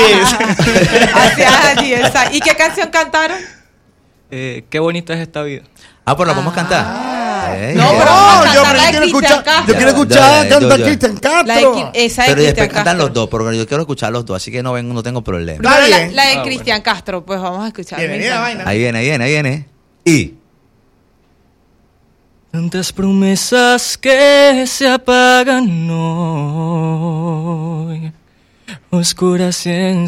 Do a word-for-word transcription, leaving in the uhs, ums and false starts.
Hacia allí, exacto. ¿Y qué canción cantaron? Eh, qué bonita es esta vida. Ah, pues la podemos Ah. cantar. Ey, No, ey. pero No, vamos a yo, cantar la de quiero Cristian escuchar, Castro. yo quiero Ya, escuchar ya, ya, cantar ya. Cristian La de, Castro. Qui- esa de Pero después Cristian cantan Castro. los dos, porque yo quiero escuchar los dos, así que no ven, no tengo problema. Está Primero la, bien. la de Ah, Cristian Castro, pues vamos a escuchar. me Bienvenida, encanta. vaina. Ahí viene, ahí viene, ahí viene. Y Tantas promesas que se apagan hoy, oscuras y en